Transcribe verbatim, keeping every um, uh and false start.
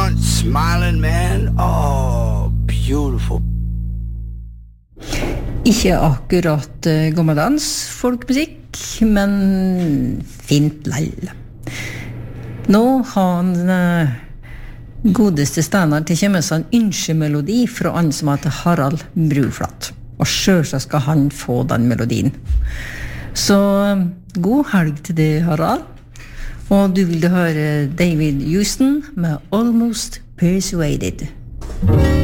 front, smiling, man. Oh, beautiful. Ikke akkurat uh, gammeldans folkmusikk, men fint lell. Nå har han uh, godeste Steinar til kjemmes en ønskemelodi fra han som heter Harald Bruflat. Og selvsagt skal han få den melodien. Så uh, god helg til deg, Harald. Og du vil høre David Houston med Almost Persuaded.